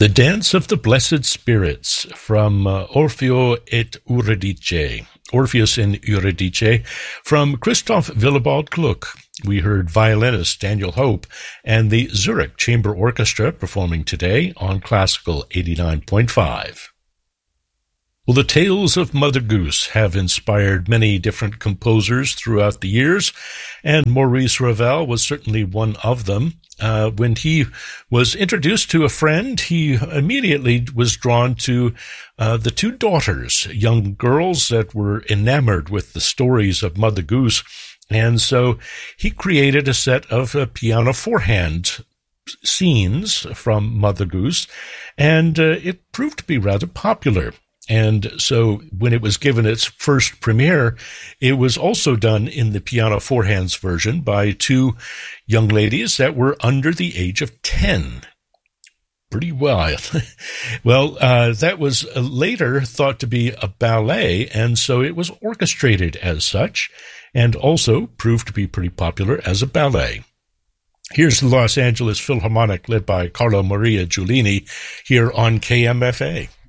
The Dance of the Blessed Spirits from Orfeo et Eurydice, Orpheus and Eurydice, from Christoph Willibald Gluck. We heard violinist Daniel Hope and the Zurich Chamber Orchestra performing today on Classical 89.5. Well, the tales of Mother Goose have inspired many different composers throughout the years, and Maurice Ravel was certainly one of them. When he was introduced to a friend, he immediately was drawn to the two daughters, young girls that were enamored with the stories of Mother Goose. And so he created a set of piano four-hand scenes from Mother Goose, and it proved to be rather popular. And so when it was given its first premiere, it was also done in the piano four-hands version by two young ladies that were under the age of 10. Pretty wild. Well, that was later thought to be a ballet, and so it was orchestrated as such, and also proved to be pretty popular as a ballet. Here's the Los Angeles Philharmonic led by Carlo Maria Giulini here on KMFA.